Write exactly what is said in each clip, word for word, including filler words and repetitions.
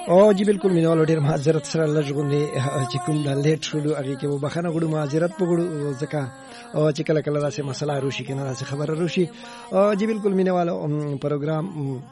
او جی بالکل مینوال ډیر معذرت سره لږغونې چې کوم د لیټ شولو هغه کې وبخنه غوړو معذرت پغړو ځکه او چې کله کله داسې مسله روشي کنه داسې خبره روشي. او جی بالکل مینوال پروګرام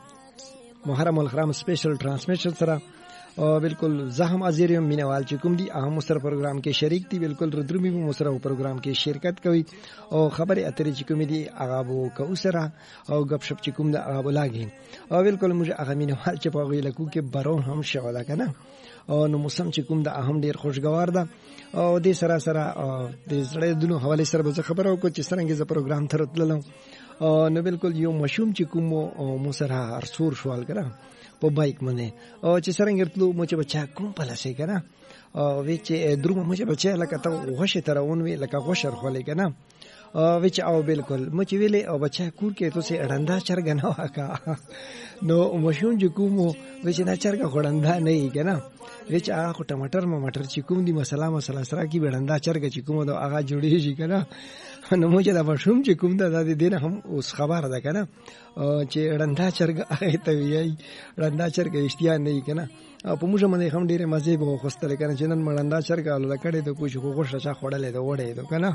محرم الحرام سپیشل ټرانسمیشن سره او بالکل زهم ازیریم مینوال چې کوم دي اهم سره پروګرام کې شریک دي بالکل ردرمي مو سره پروګرام کې شرکت کوي او خبره اترې چې کوم دي هغه وو کو سره او غب شپ چې کوم د هغه لاګي او بالکل موږ هغه مینوال چې په غوښله کو کې برون هم شواله کنه او نو موسم چې کوم د اهم ډیر خوشگوار ده او د سره سره د زړه دونو حواله سره به خبره وکړو چې څنګه ز پروګرام تر تللم او نو بالکل یو مشوم چې کوم مو سره ارسور شوال کړه په بایک باندې او چې څنګه تلو مو چې بچا کوم په لاسه کنه او وچ دروم مو چې بچا لکه ته غوښه ترون وی لکه غوښر خولې کنه او وچ او بالکل مو چې ویلې او بچا کور کې توسه اړندا چرګ نه وکا نو مشون چې کوم وچ نه چرګ خړندا نه یې کنه وچ هغه ټماټر مو مټر چې کوم دی مساله مساله سره کې بړندا چرګ چې کوم دا هغه جوړیږي کنه نو مو چې دا مشوم چې کوم دا د دینه هم اوس خبره ده کنه چې رندا چرګ هغه ته ویای رندا چرګ اشتیا نه کنه په موږ باندې هم ډیره مزه به خوستل کنه چې نن مرندا چرګ له کړه د کوشش غوښه چا خړلې دا وړې دا کنه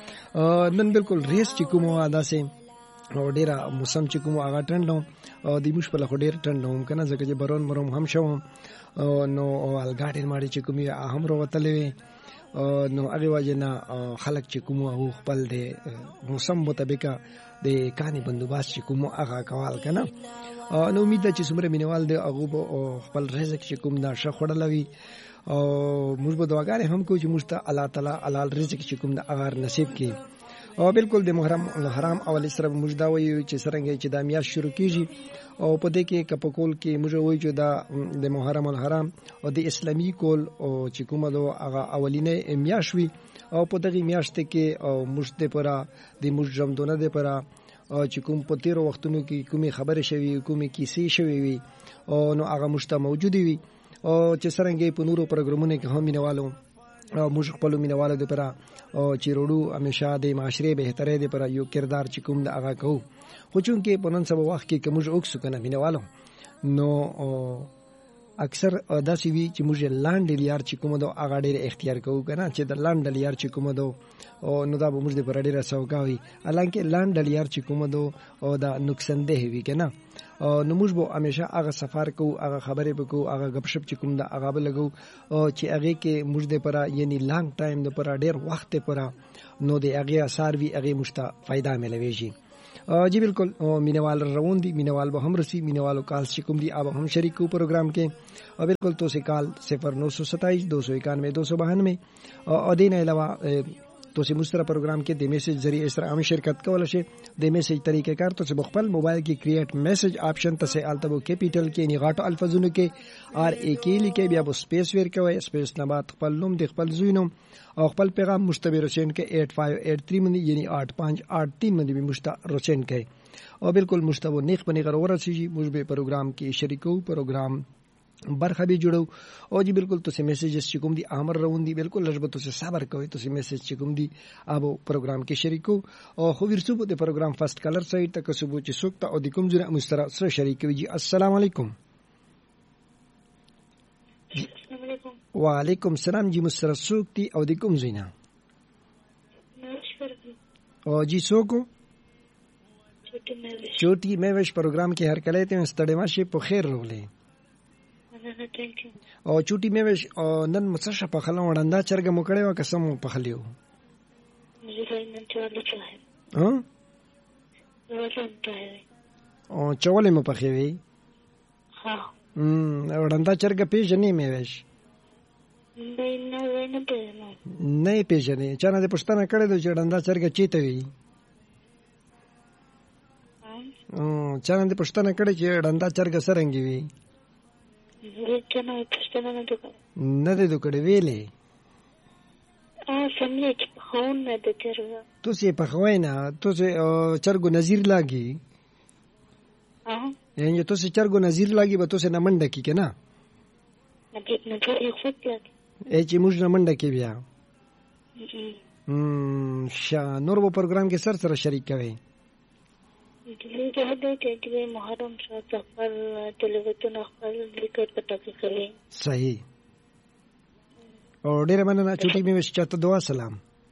نن بالکل ریس چې کوم واده سي او ډیره موسم چې کوم هغه ټندو او د موږ په لخوا ډیر ټندو کنه ځکه چې برون مروم هم شو نو الګاډي ماړي چې کومي هم وروتلې نو هغه وجنه خلک چې کوم او خپل د موسم مطابق د کاني بندوباست چې کوم هغه کول کنه نو امید ده چې څومره مینوال د هغه خپل رزق چې کوم دا شخړلوي او موږ به دعاګانې هم کوو چې موږ ته الله تعالی حلال رزق چې کوم د هغه نصیب کړي او بالکل د محرم الحرام اول سره موږ دا وایو چې څنګه چې د میاشت شروع کیږي او په دې کې کپکول کې موږ وایو چې دا د محرم الحرام او د اسلامي کول او چې کومه د هغه اولینې میاشت وي او په دغه میاشت کې او موږ د پره د موږ جمدونه د پره او چې کوم په تیر وختونو کې کومه خبره شوي کومه کیسې شوي وي او نو هغه مشته موجود وي او چې څنګه په نورو پروګرامونو کې هم مینوالو او موږ خپل مینوالو د پره او چې وروړو همیشه د معاشره بهتره د پره یو کردار چې کوم د هغه کو خو چون کې په نن سبا وخت کې کوم اوکسو کنه مینوالو نو اکثر داسې وی چې موږ لاندې لیار چې کوم د هغه ډېر اختیار کوو کنه چې د لاندې لیار چې کوم دو او نو دا به موږ د پر ډېر سوګاوي الانکه لاندې لیار چې کوم دو او دا نقصان ده وی کنه نو موږ به همیشه هغه سفر کوو هغه خبرې وکړو هغه غب شپ چې کوم د هغه بلګو او چې هغه کې موږ د پر یعنی لانګ ټایم د پر ډېر وخت پر نو د هغه اثر وی هغه مشته फायदा ملوي شي جی بالکل مینوال روان دي مینوال به هم رسی مینوالو کال چې کوم دي اب هم شریک کو پروګرام کې او بالکل تو سے کال صفر نو سو ستائیس دو سو اکانوے دو سو بانوے او دین علاوه تو سے مستر پروگرام کې د میسج ذریعے اس طرح هم شرکت کول شي د میسج طریقې کار تو سے خپل موبایل کې کریټ میسج آپشن ته سے التبو کیپیټل کې نیغاټو الفاظونو کې ار ای کې لیکي بیا بو سپیس ور کوي سپیس نه بعد خپل نوم د خپل زوینوم او خپل پیغام مشتبه روشن کې آठ पाँच आठ तीन باندې یعنی आठ पाँच आठ तीन باندې به مشتبه روشن کوي او بالکل مشتبه نیک بنی غره ورسیږي موږ به پروګرام کې شریکو پروګرام برخه به جوړو او جی بالکل تو سے میسیجز چې کوم دي امر روان دي بالکل لږ تو سے صبر کوي تو سے میسیج چې کوم دي ابو پروګرام کې شریکو او خو ورسو په پروګرام فرست کلر سایت تک سبو چې سوکتا او د کوم ځای مستر سره شریکوي جی السلام علیکم السلام علیکم وعلیکم السلام جی مستر سوکتی او د کوم ځای نه او جی سوکو چوټي مې وش پروګرام کې هر کله ته ستړي ماشي په خیر رولې او چوټي مې وش نن مڅشه په خلا وړندا چرګ مو کړي و قسم په خلیو ها او چولې مو په خوي ها وړندا چرګ پیژنې مې وش نه نه نه پیژنې نه پیژنې چا نه پښتنه کړې د وړندا چرګ چیته وی او چا نه پښتنه کړې چې وړندا چرګ سرنګي وی نه پښتنه نه دوکړه نه دې دوکړې ویلې ا سمې چې خون نه د چرګ تو سي په خوینه تو سي چرګو نظیر لاګي ها یعنی تو سي چرګو نظیر لاګي به تو سي نمنډ کی کنه نه نه یو فت لاګي ای چې موږ نمنډ کی بیا ام شا نور په پروګرام کې سر سره شریک کوي دې جهاد کې محرم شو سفر تلوتونه خپل ذکر پټه کوي. صحیح. او ډېر مننه چټي مې وش چاته دعا سلام.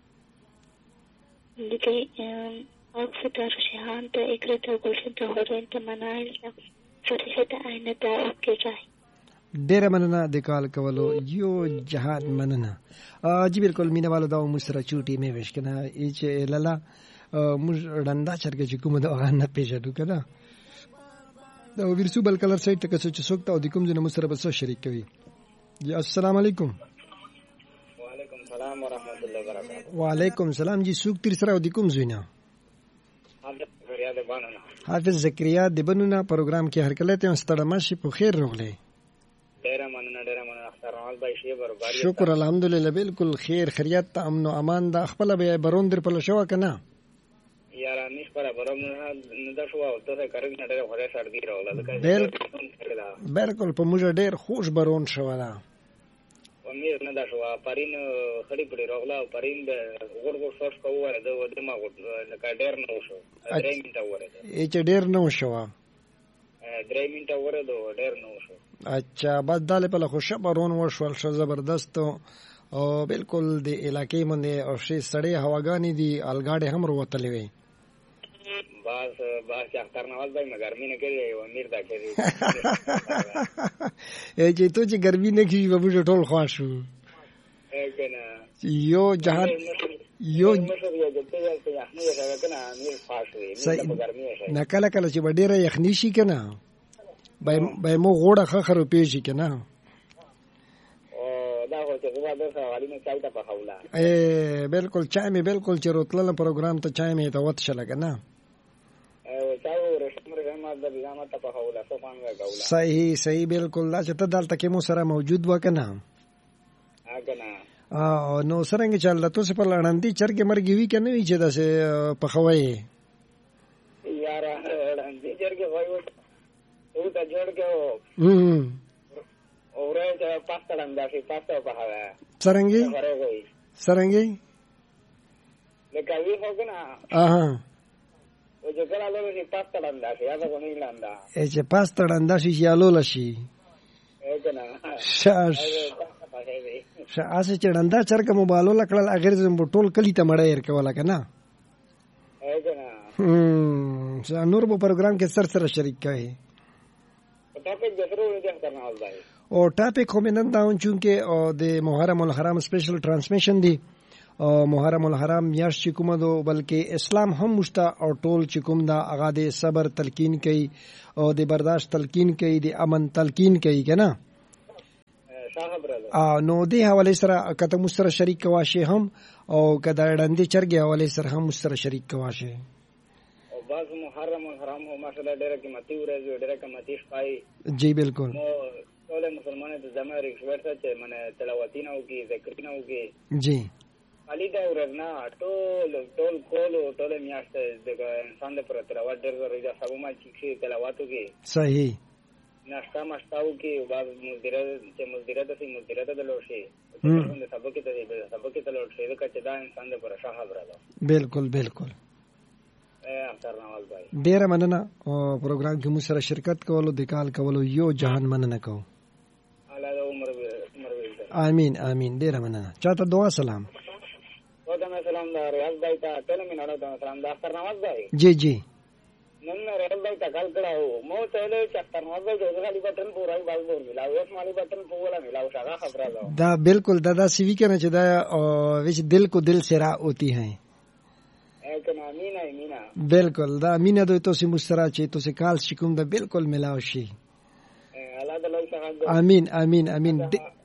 دې اکثر شهان ته اکرته ګلشن ته هورین ته منایل فرشته آینه ته اوکې ځای. ډېر مننه د کال کولو یو جهان مننه. جی بالکل مینه والو دا مو سره چټي مې وش کنه ایچ لالا موږ ډندا چرګه چې کومه دا نه پیژنو کنه. دا ورسو بل کلر سایت ته څه څوک ته او د کوم ځنه مو سره بس شریک کوي. جی السلام علیکم. وعلیکم السلام ورحمت الله وبرکاته. وعلیکم السلام جی سوق تیر سره او د کوم ځینه حافظ زکریا د بانونه. حافظ زکریا د بنونه پروګرام کې هر کله ته ستړما شي په خیر راغلی. ډیر مننه ډیر مننه اخترال بای شی برابر. شکر الحمدلله بالکل خیر خیریت ته امن او امان دا خپل به برون در په لشوا کنه. یارا نش پر برم نه د شو او ته کارګ نه ډیر خوره سړی راول. بالکل بالکل په موږ ډیر خوش برون شو دا. امیر نه دا شو پرین خړی پړی راغلا پرین د ګور ګور سوس کوه د ودې ما ګور ډیر نه شو. درې منټه وره. اې چې ډیر نه شو. درې منټه وره دو ډیر نه شو. اچھا بس داله په خوشا برون وشول شو زبردست او بالکل د علاقې باندې او شي سړې هواګانی دي الګاډي هم وروتلې وي. بس بس اختر نواز بھائی میں گرمی نہ کری امیر دا کری اے چې تو چې ګرمي نه کیږي به موږ ټول خواشو. یو جهان یو نه کله کله چې ډیره یخني شي کنه به مو غوړه خخر پیږي کنه. او دا هو چې غوا د سوالي نه چای ته په خولا. اے بالکل چای می بالکل چې روتل پروګرام ته چای می ته وت شل کنه. صحیح صحیح بالکل دا چې ته دلته کې مو سره موجود وکنه. او نو سرنګ چل تاسو په لړندې چرګ مرګي وی کنه وی چې داسه په خوي. یار لړندې چرګ وایو او تا جوړ کې او هم اورې ته پاسته لندا شي پاسته په هوا سرنګي سرنګي لکه وی هوګنا. اها او چې کله له دې پاسته لندا شي هغه کو نه لندا ای چې پاسته لندا شي یالو لشي. اګنا شاش شاسه چې لندا چرګ موبایل لکړل اخر زم ټول کلی ته مړ ير کولا کنه. اګنا هم څا نور په پروګرام کې سر سره شریک کای. ټاپک ضرور دې کرنا ولای او ټاپک کوم نن داون چونکه او د محرم الحرام سپیشل ټرانسمیشن دی او محرم الحرام میاش چې کومه دو بلکې اسلام هم مشتا او ټول چې کوم دا اغا د صبر تلقین کوي او د برداشت تلقین کوي د امن تلقین کوي کنه. ا نو دې حواله سره کته مستر شریک کواشه هم او کدا ډندې چرګي حواله سره هم مستر شریک کواشه. او باز محرم الحرام هو ماشاءالله ډېر قیمتي ورځ ډېر قیمتي شپای. جی بالکل. نو ټول مسلمانانو ته زموږ ریکویسټ چې منه تلاوتینه او کې ذکرینه او کې جی علي دا ورځنا ټول ټول کولو ټول میاشت د انسان د پر تلاوت ډېر ضروري ده. سبو ما چې تلاوت وکي صحیح ناشتا مشتاو کې بعض مدیره چې مدیره د سي مدیره د لوشي د سبو کې د سبو کې د لوشي د کچدا انسان د پر شاه خبره. بالکل بالکل. اے اختر نواز بھائی ډیر مننه او پروګرام کې مو سره شرکت کولو د کال کولو یو جهان مننه کو. الله عمر عمر امين امين ډیر مننه چاته دعا سلام. وعلیکم السلام دا ریاض بھائی ته ټول مې نړۍ ته سلام دا اختر نواز بھائی. جی جی نن ریاض بھائی ته کال کړهو مو ته له اختر نواز بھائی د غالي بٹن پورای باز ور ملاو اس مالی بٹن پورا ملاو شغه خبره ده. دا بالکل دا دا سی وی کنه چې دا وچ دل کو دل سے را ہوتی ہیں. ایکنا مینا مینا بالکل دا مینا دوی تو سی مسترا چې تو سی کال شکوم دا بالکل ملاو شي. الله دلای څنګه. امين امين امين.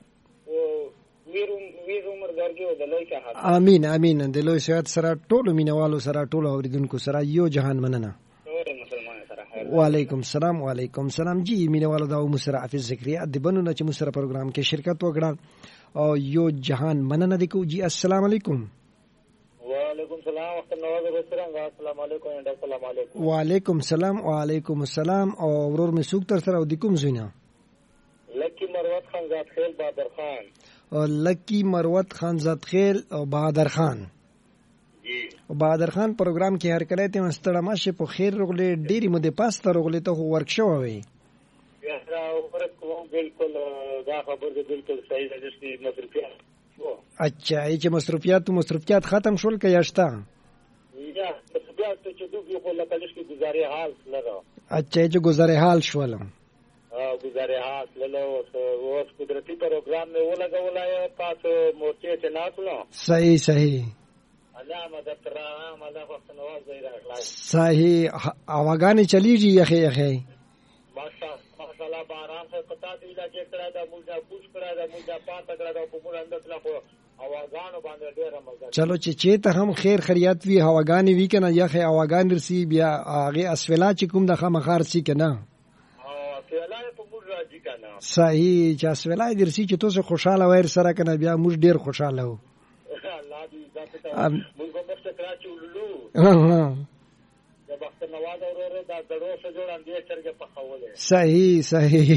امين امين د لوی صحت سره ټول مینوالو سره ټول اوریدونکو سره یو جهان مننه. وعلیکم السلام وعلیکم السلام جی مینوالو دا مسر حافظ زکریا د بنونه چې مسر پروګرام کې شرکت وکړه او یو جهان مننه د کو جی. السلام علیکم. وعلیکم السلام وخت نواز رسرنګ. السلام علیکم السلام علیکم. وعلیکم السلام وعلیکم السلام او ورور می سوک تر سره او د کوم زینا. لکی مروت خان ذات خیل بہادر خان. لکی مروت خان ذات خیل او بہادر خان. بهادر خان پروګرام کې هر کله ته مستړه ماشه په خیر رغله ډېری مده پاسته رغله ته ورک شو وي یا راو بالکل دا خبر ده بالکل صحیح ده چې مصرفیات اچھا ای چې مصرفیات مصرفیات ختم شول که یاشتا یا مصرفیات چې دوی خو لکه لږ گزارې حال لرو اچھا چې گزارې حال شول اه گزارې حال لرو اوس قدرتي پروګرام مې ولګولای پاس مورچې ته ناتلو صحیح صحیح علامه د ترام الله وخت نواز دی راغلی صحیح اواګانی چلیږي یخه یخه ماشاءالله ماشاءالله باران سے پتا دی لا چې کړه دا موږ پوښ کړه دا موږ پات کړه دا په موږ اندر لا خو اواګانو باندې ډېر مزه چلو چې چې ته هم خیر خیریت وی هواګانی وی کنه یخه اواګان رسی بیا هغه اسفلا چې کوم د خامخار سی کنه او فعلا په موږ راځي کنه صحیح چې اسفلا درسی چې تاسو خوشاله وای سره کنه بیا موږ ډېر خوشاله وو الله دې ذات موږ په مست کراچي ولولو ها ها د وخت نواز اورره دا دړو سره جوړ اندې چرګه په خوله صحیح صحیح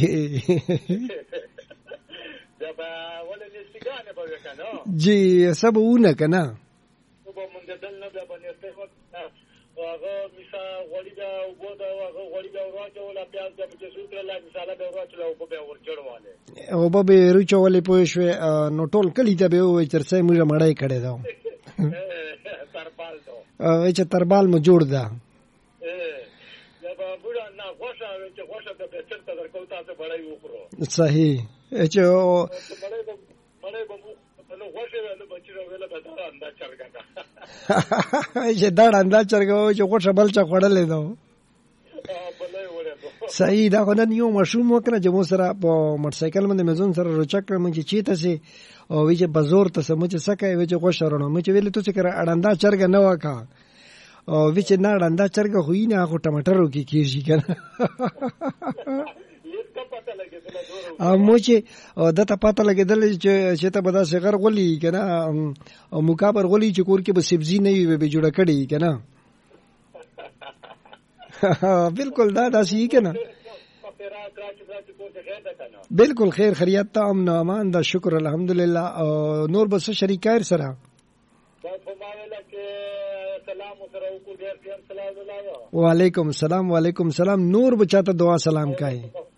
دا به ولې نشګانه به کنه جی سبونه کنه په مونږ دل نه به باندې څه هغه مثال غوړي دا وګو دا هغه غوړي دا ورواچو ولا پیاز د چې سوتره لا مثال به ورواچو او به ورچړواله او به رچولې پوه شو نو ټول کلی ته به وای تر څه موږ مړای کړي دا تربال ته او چې تربال مو جوړ دا دا به ګور نه غوښه چې غوښه د بهتر تر کو تاسو بړای وکړو صحیح چې مړای به مړای به نو غوښه له بچو ویله به دا انداز چرګا چې دا انداز چرګا چې غوښه بل چا خړلې دو صحیح دا غنن یو مشوم وکړه چې مو سره په موټر سایکل باندې مزون سره روچک کړم چې چیته سي او وی چې بازار ته سم چې سکه وی چې غوښه رونو مې چې ویل ته چې کړه اړندا چرګ نه وکا او وی چې نه اړندا چرګ خو یې نه خو ټماټرو کې کیږي کنه ا مو چې دته پته لګیدل چې چې ته بدا صغر غولي کنه او مکابر غولي چې کور کې به سبزی نه وي به جوړه کړي کنه بالکل دا داسې کنه بالکل خیر خیریت ته امن امان دا شکر الحمدلله او نور بس شریکار سره وعلیکم السلام وعلیکم السلام نور بچاته دعا سلام کای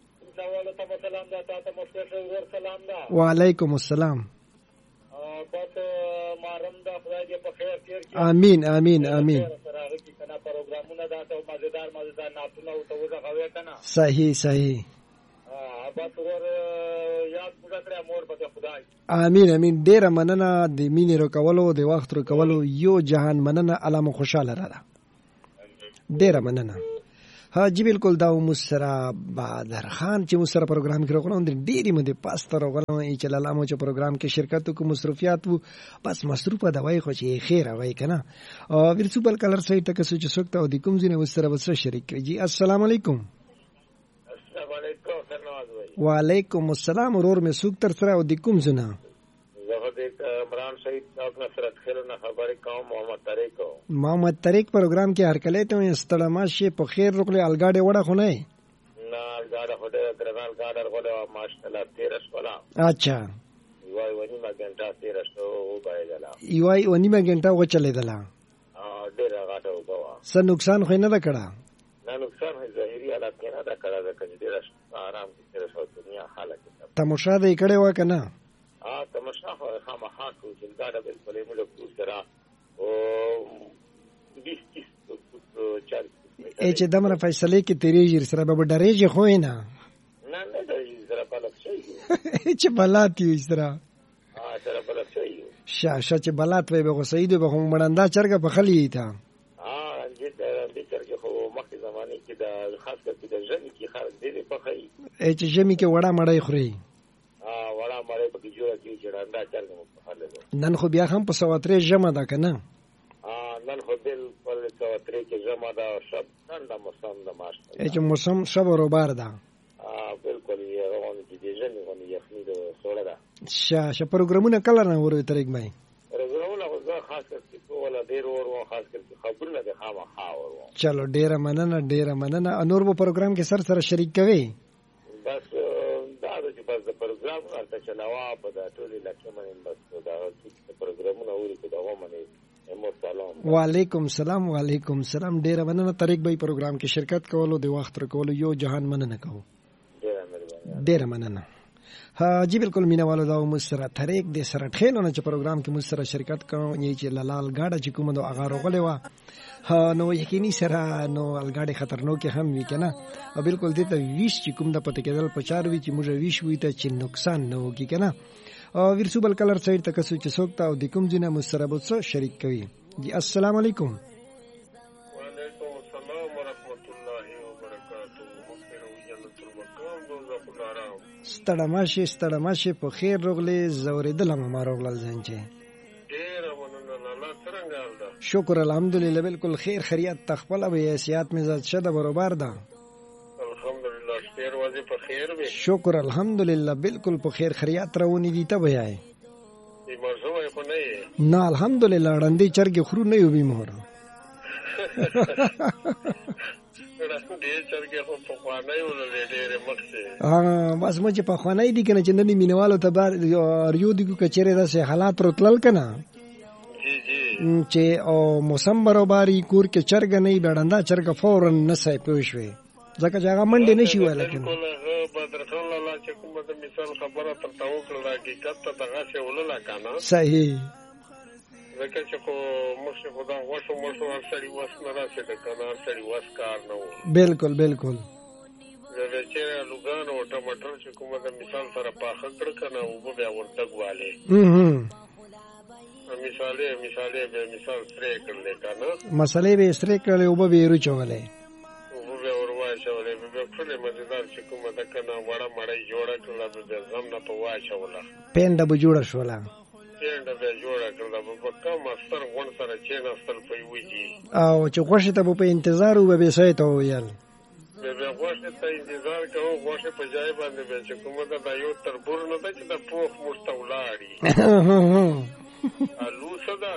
وعلیکم السلام امین امین امین صحیح صحیح امین امین ډیره مننه د مینې رکولو د وخت رکولو یو جهان مننه علامه خوشاله را ډیره مننه ها جی بالکل دا مسره بهادر خان چې مسره پروګرام کې راغلو د ډیری مده پاسته راغلو چې لالامو چې پروګرام کې شرکت کو مصرفیات وو بس مصروفه دوای خو چې خیر وای کنه او ورسوبل کلر سایت تک سوچ سوکته او د کوم ځینې مسره وسره شریک جی السلام علیکم السلام علیکم سرنواز وای وعلیکم السلام ورور می سوک تر سره او د کوم ځنا زه د عمران سید خپل سره خلونه خبرې کوم محمد طریق محمد طریق پروګرام کې هر کله ته استلما شي په خیر رکله الګاډه وړه خو نه نه الګاډه هډه درنال ګاډه غوړه ماشاءالله تیرش ولا اچھا یوای ونی ما ګنټه تیرش او بایدلا یوای ونی ما ګنټه و چلیدلا ا ډیر غاټه وبوا څه نقصان خو نه کړه نه نقصان هي ظاهري حالت نه دا کړه دا کړي تیرش آرام تیرش او دنیا حالت تماشا دې کړه و کنه ا تماشا خو خامخا کو چې ګاډه بالکل موږ کو سره او بیس بیس چار ای چې دمره فیصله کې تیریږي سره به ډریږي خو نه نه نه ډریږي سره بلک شي چې بلات یې سره ا سره بلک شي شاشه چې بلات وي به سید به هم مړنده چرګه په خلی تا ا دې چرګه خو مخکې زمانه کې د خاص کر د ژمي کې خلک دې په خی ای چې ژمي کې وړه مړای خوري ا وړه مړای په کې جوړه کې چې راندا چرګه په خاله نن خو بیا هم په سواترې جمع ده کنه ا نن خو دل په سواترې کې جمع ده شب نن د موسم د ماش ای چې موسم شب او بار ده ا بالکل یې روان دي د ژمي غونې یخني د سوړه ده شاشه پروګرامونه کله نه ورو ترګ مې پروګرامونه خو خاص کر چې ولا ډیر ور خاص کر خبرونه د خامخا ور چلو ډیره مننه ډیره مننه انور په پروګرام کې سر سره شریک کوي بس دا د بس د پروګرام ورته چلاوا په د ټولې لکه باندې بس دا د پروګرامونو اوري په دغه باندې وعلیکم سلام. وعلیکم سلام. ډیره مننه طریق بھائی پروګرام کې شرکت کولو د وخت ورکولو یو جهان مننه کوو. ډیره مننه. ها جی بالکل مینوالو دا مسره طریق د سره ټخینو نه چې پروګرام کې مسره شرکت کوو یی چې لال گاډه چې کومه د اغه روغله وا ها نو یقیني سره نو الګاډي خطرناک هم وی کنه او بالکل دې ته ویش چې کوم د پته کېدل پچار وی چې موږ ویش وی ته چې نقصان نه وږي کنه او ورسوبل کلر سایت ته کسو چې څوک تا او د کوم جنه مسره بوڅ شریک کوي. جی السلام علیکم. وعلیکم السلام ورحمۃ اللہ وبرکاتہ. ستړماشه ستړماشه په خیر روغلې زوریدل هم ما روغلل ځنچې. ډیر مننه الله څنګه حال ده؟ شکر الحمدلله بالکل خیر خیریت تخپل به سیات مزاج شده برابر ده. الحمدلله ډیر وځي په خیر به. شکر الحمدلله بالکل په خیر خیریت رواني دي ته وایي. ای مرزوه خو نه یې؟ نه الحمدلله وړاندې چرګ خرو نه یو بیمور. ها بس مو چې په خوانای دي کنه چې نن مینوالو ته بار یو دی کو کچره داسې حالات راتلل کنه جی جی چې او موسم برابرۍ کور کې چرګ نه بیړنده چرګ فورا نه سای پوښوي ځکه چې هغه منډه نشي ویل کنه. بدرخان الله چې کومه د مثال خبره تر تاو کړل حقیقت ته دغه څه ولله کنه صحیح ځکه چې خو موږ خدا غوښو موږ سړی واس نه راځي د کنه سړی واس کار نه و. بالکل بالکل زه چې لوګان او ټماټر چې کومه د مثال سره پاخه کړ کنه او بیا ورته غواله هم مثالې مثالې به مثال سره کړل کنه مسالې به سره کړل او به ورو چولې او به وروا چولې به خپل مزیدار چې کومه د کنه وړه مړی جوړه کړل به زم نه په واچوله پینډه به جوړه شوله پینډه به جوړه کړل په کوم استر غون سره چې نه استل په ویږي او چې غوښه ته په انتظار و به سای ته ویل به غوښه ته انتظار کوو غوښه په ځای باندې به چې کومه د یو تربور نه د چې د پوخ مستولاړي الو صدا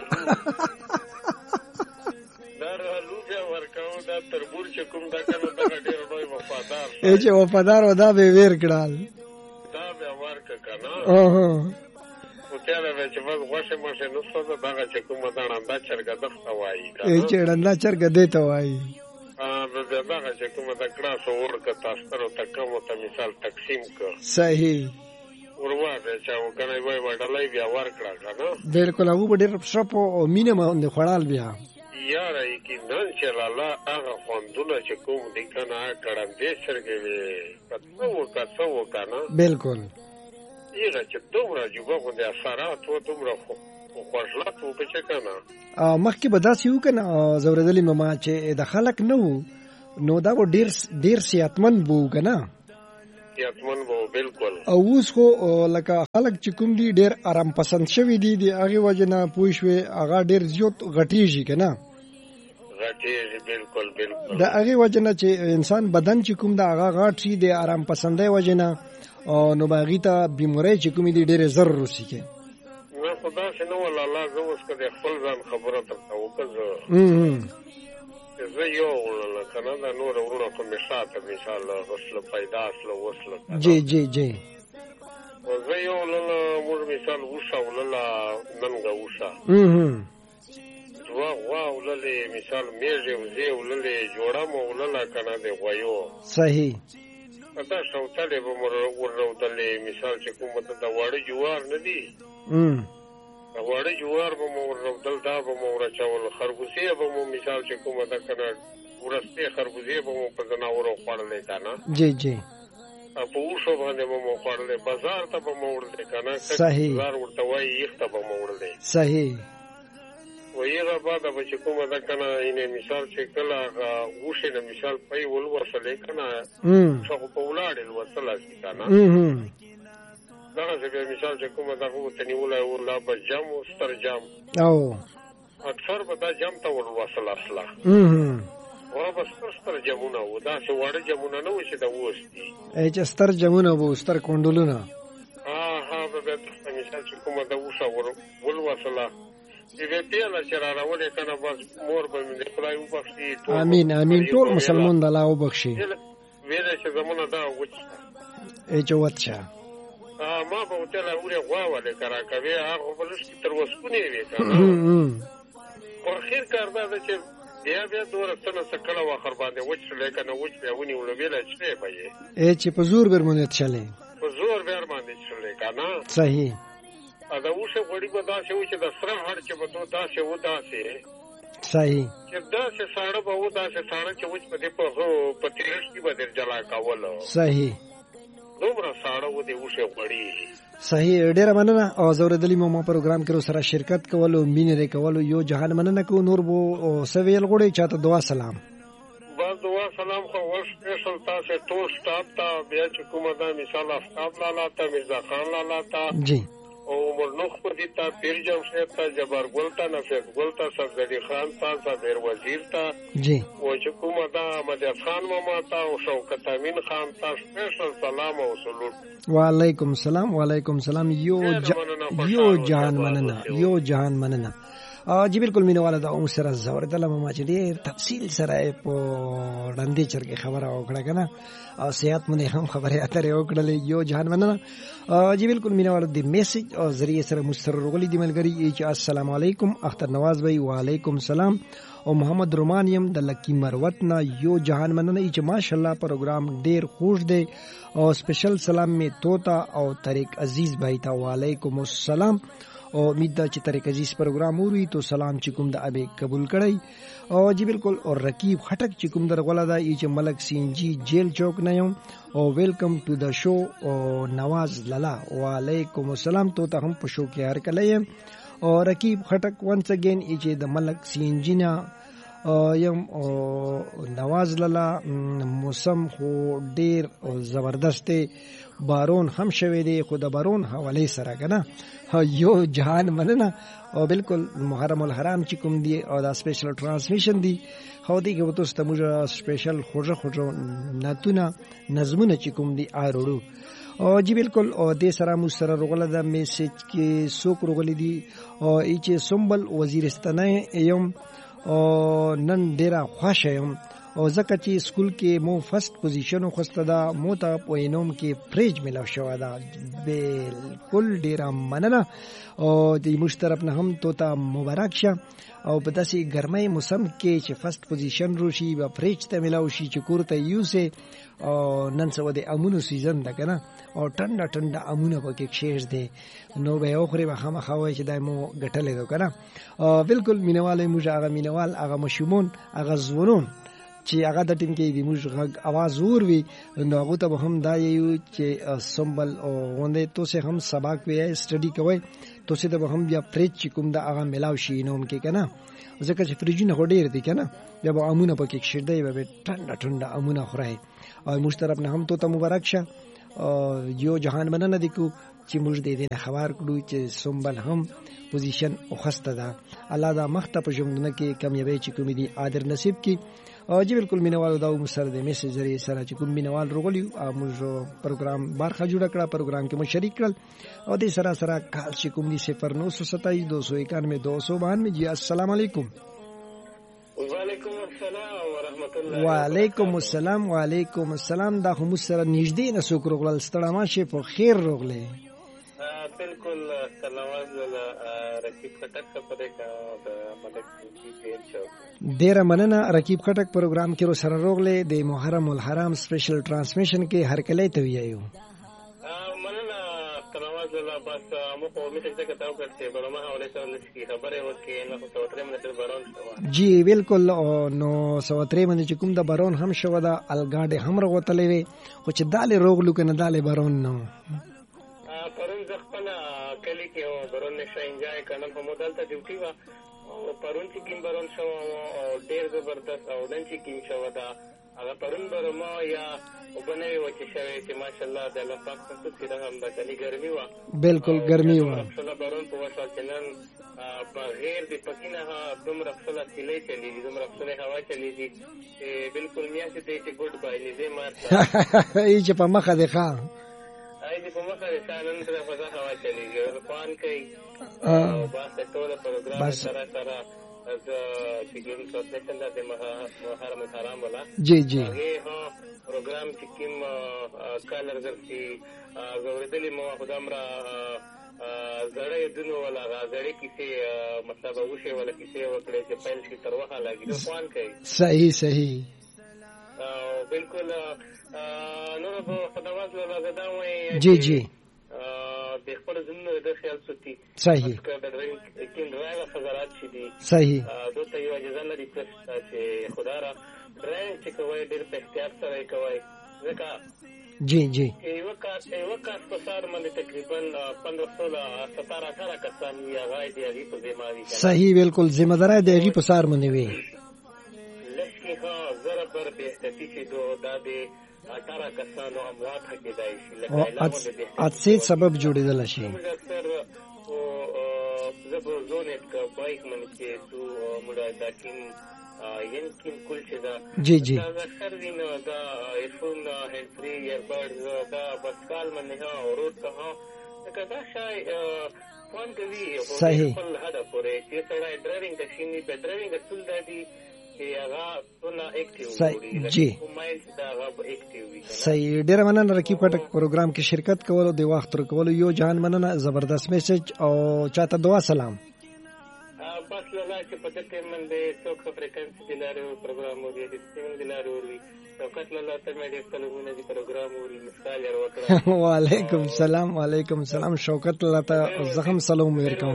در الو بیا ورکاو دا تربور چې کوم دا کنه دا ډېر لوی وفادار ای چې وفادار و دا به ویر کړل دا به ورک کنه اوه او تیاره به چې بس غوښه مشه نو صدا دا چې کومه دا نن دا چرګه دغه وایي ای چې ډندا چرګه دیته وایي ا به دا چې کومه دا کړه ورکه تاسو ته کوم ته مثال تقسیم کړ صحیح وروا به چې وکنه وای وډلای بیا ورکړه کنه بالکل هغه ډېر شپو او مینه باندې خړال بیا یار ای کی نن چې لاله هغه خوندونه چې کوم دي کنه کړم دې سرګې کته وکړه وکنه بالکل یره چې دومره جوبه خو د اثرات و دومره خو خوښلات و په چې کنه مخکې به داسې یو کنه زوردلی مما چې د خلک نه وو نو دا و ډیر ډیر صحتمند بو کنه صحتمند بو بالکل او اوس خو لکه خلک چې کوم دي ډیر آرام پسند شوی دي د هغه وجنه پوښوي هغه ډیر زیات غټیږي کنه غټیږي بالکل بالکل د هغه وجنه چې انسان بدن چې کوم د هغه غټ شي د آرام پسندۍ وجنه او نو باغی ته بیماری چې کوم دي ډیر ضرر وسی کې نو خدا شنو ولا الله زه اوس کده خپل ځان خبره ته وکړم هم زه یو ولا کنه دا نور ورونه په مشاته مثال وصله پیدا اصله وصله جی جی جی زه یو ولا مور مثال وشا ولا ننګه وشا هم دوا وا ولا مثال میږي وزي ولا جوړه مو ولا کنه دی غویو صحیح دا شوتاله به مور ورودلې مثال چې کومه د واړه جوار نه دي هم واړه جوار به مو ورودل دا به مو راچول خربوزي به مو مثال چې کومه د کنه ورسته خربوزي به مو په زناورو خړلې کنه جی جی په اوسو باندې به مو خړلې بازار ته به مو ورته کنه صحیح بازار ورته وای یخته به مو ورته صحیح ویغه بعد به چې کومه د کنه اینه مثال چې کله وښه نه مثال پي ولوسلې کنه څو په ولاړل وصله کنه دا چې مثال چې کومه د هغه تنیولای ولا په جام او ستر جام او اکثر به دا جام ته ولوسله اصله او بس ستر جامونه و دا چې وړه جامونه نه و چې دا وستي ای چې ستر جامونه وو ستر کوندلونه ها ها به مثال چې کومه د وښه ولوسله دې پیاله چې را راولې کنه بس مور به مې خدای وبخشي امين امين ټول مسلمان د الله وبخشي ویل چې زمونه دا وچ ای چې وڅا ا ما به ته لا وره غوا وله کرا کوي هغه بلش تر وسکونی وی کنه په خیر کار دا چې بیا بیا دوه څنګه سکړه واخر باندې وچ لیکنه وچ بیا ونی ولویل چې به یې ا چې په زور برمونه چلے په زور بیا باندې چلے کنه صحیح ا دا اوسه غوړي په داسې و چې د سره هر چې په تو داسې و داسې صحیح چې داسې ساړه به و داسې ساړه چې وچ په دې په په تیرش کې به در جلا کاولو صحیح دومره ساړه و دې اوسه غوړي صحیح ډیره مننه او زوردلی مو پروګرام کې سره شرکت کولو مینه لري کولو یو جهان مننه کو نور بو سویل غوړي چاته دعا سلام بس دعا سلام خو ورش سپیشل تاسو ټول سټاف ته بیا چې کومه دا مثال افطاب لاله ته مرزا خان لاله ته جی او مرنوخ پدی تا پیر جمشید تا جبار گل تا نفیق گل تا صفدری خان تا صدر وزیر تا جی و چکوم دا مدیف خان ماما تا و شوکت امین خان تا سپیشل سلام و سلوٹ وعلیکم سلام وعلیکم سلام یو ج... یو جهان مننه یو جهان مننه جی بالکل مینه والا دا اوس سره زور د لمه چې ډیر تفصیل سره په وړاندې چرګه خبره وکړه کنه او صحت مند هم خبره اترې وکړلې یو جهان مننه جی بالکل مینه والا د میسج او ذریعہ سره مستر رغلی دی ملګری چې السلام علیکم اختر نواز بھائی وعلیکم سلام او محمد رومانیم د لکی مروتنا یو جهان مننه چې ماشاءالله پروګرام ډیر خوش دی او سپیشل سلام می توتا او طریق عزیز بھائی تا وعلیکم السلام او امید ده چې طریق عزیز پروګرام وری تو سلام چې کوم د ابي قبول کړی او جی بالکل او رقیب خټک چې کوم در غلا دا چې ملک سینجی جیل چوک نه یم او ویلکم ټو د شو او نواز لالا وعلیکم السلام تو ته هم په شو کې هر کله یم او رقیب خټک وانس اگین چې د ملک سینجی نه یم او نواز لالا موسم خو ډیر او زبردست بارون هم شوی دی خو د بارون حواله سره کنه یو جهان مننه او بالکل محرم الحرام چې کوم دی او دا سپیشل ترانسمیشن دی خو دی کې وته ستموږ سپیشل خوږه خوږه ناتونه نظمونه چې کوم دی آروړو او جی بالکل او د سره مو سره رغله د میسج کې سوک رغلی دی او چې سمبل وزیرستان یم او نن ډیره خوښه یم او ځکه چې سکول کې مو فرست پوزیشن خوسته دا مو ته پوینوم کې فریج ملو شو دا بالکل ډیره مننه او د مشترک نه هم تو ته مبارک شه او په داسې ګرمۍ موسم کې چې فرست پوزیشن روشي و فریج ته ملو شي چې کورته یوسه او نن څو د امونو سیزن ده کنه او ټنډه ټنډه امونه پکې کښېږ دي نو به اوخري به خامخا وای چې دای مو ګټلې دو کنه بالکل مینواله موږ هغه مینوال هغه مشمون هغه زونون چې هغه د ټیم کې د موږ غږ आवाज ور وي نو هغه ته هم دا یو چې سمبل او غونډه تو سه هم سبق وی سټډي کوي تو سه ته هم بیا فریج کوم دا هغه ملاو شي نوم کې کنه ځکه چې فریجونه هډیر دي کنه بیا به امونه پکې شیدای به ټنډه ټنډه امونه خورای او مشترک نه هم تو ته مبارک شه یو جهان مننه دي کو چې موږ دې نه خبر کړو چې سمبل هم پوزیشن او خسته ده الله دا مخته په ژوندونه کې کامیابی چې کوم دي عادر نصیب کی او جی بالکل مینوال دا مسره د میسج ذریعہ سره چې کوم مینوال رغلی او موږ پروګرام برخه جوړ کړه پروګرام کې مو شریک کړل او دې سره سره کال چې کوم دي صفر نو سو ستایس دو سو اکانوے دو سو بانوے جی السلام علیکم وعلیکم السلام ورحمت الله وعلیکم السلام وعلیکم السلام دا هم سره نږدې نه سو کړل ستړه ماشه په خیر روغله بالکل سلامات رقیب خټک خبره کا د ملک سینجی جیل چوک ډیره مننه رقیب خټک پروګرام کې رو سره روغله د محرم الحرام سپیشل ترانسمیشن کې هر کله ته ویایو مننه سلامات الله بس مو په میسج ته کتاو کړته برما حواله سره لسی خبره ورکې نه خو توتره منټ بارون جی بالکل نو سوتره منټ چې کوم د بارون هم شو دا الګاډه هم رغوتلې وي خو چې داله روغلو کنه داله بارون نو پرون ځخپل کلی کې او برون نشه انجوای کړم په مودل ته ډیوټي وا او پرون چې کیم برون شو او ډیر زبردست او نن چې کیم شو دا هغه پرون برما یا وبنوي و چې شوی چې ماشاءالله د الله پاک څخه چې دا هم د کلی ګرمي وا بالکل ګرمي وا خپل برون په واسه چې نن بغیر د پکینه ها دومره خپل کلی چلی دي دومره خپل هوا چلی دي بالکل میاشتې ته چې ګډ بای نه دې مار ای چې په مخه ده ښا ay di po maka risalan sa pagkakawa chali rupan kay uh basta todo programa sara sara as chikim sotnesan dati maharam haram wala ji ji age ha program chikim kalar garsi gauridali mo khudamra زړه یدونو ولا زړې کیسې مطلب وشي ولا کیسې وکړي چې پیل شي تر وخت لګي نو خوان کوي. صحیح صحیح بالکل. نور په خدمات له زدا وای جی جی د خپل زمونږ د خیال ساتي. صحیح کین راغله حضرات چې دي صحیح دوته یو اجازه لري چې خدا را ډرایو چې کوي ډېر په احتیاط سره کوي ځکه جی جی یو کار یو کار په سر باندې تقریبا پندرہ سولہ ستارہ اٹھارہ کسان یا غای دی هغه په ذمہ دي. صحیح بالکل ذمہ داري دی هغه په سر باندې وي. لکه ها زره پر به استتی چې دو دادې اٹھارہ کسانو اموات کېدای شي لکه علامه اڅې سبب جوړېدل شي. اکثر او زبر زونت کا بایک باندې چې تو موږ دا ټیم يمكن كل شيء ده جي جي اكثر دين ده يفون هنفري يربر ده بس قال من ها ورود كها كذا شيء فون كذي صحيح كل هذا پورے چې سره ډرایوینګ د شینی په ډرایوینګ اصول ده دي چې هغه ټول اکټیو وي. جی موبایل دا هغه اکټیو وي. صحیح. ډیر مننه رقیب پټک پروګرام کې شرکت کولو د وخت تر کولو یو جهان مننه. زبردست میسج او چاته دعا سلام. بس لږه چې په دې ټیم باندې څوک فریکوئنسي د لارو پروګرام وي د سیمه د لارو وي څوکات له ته مې د سلامونه د پروګرام وي مثال یې وکړه. وعلیکم السلام وعلیکم السلام شوکت الله ته زخم سلام ورکوم.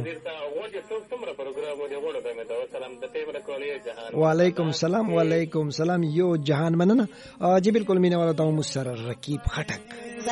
وعلیکم السلام وعلیکم السلام یو جهان مننه. جی بالکل مینه والا ته مو سره رقیب خټک.